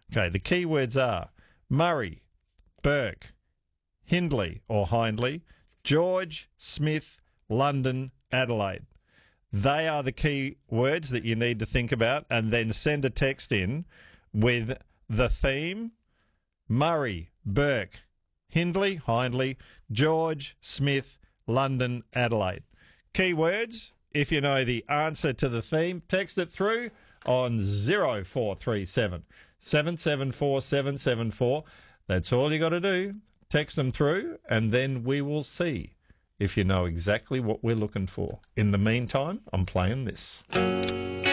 Okay, the key words are Murray, Burke, Hindley or Hindley, George, Smith, London, Adelaide. They are the key words that you need to think about, and then send a text in with the theme Murray, Burke, Hindley, Hindley, George, Smith, London, Adelaide. Key words, if you know the answer to the theme, text it through on 0437 774 774. That's all you got to do. Text them through, and then we will see if you know exactly what we're looking for. In the meantime, I'm playing this.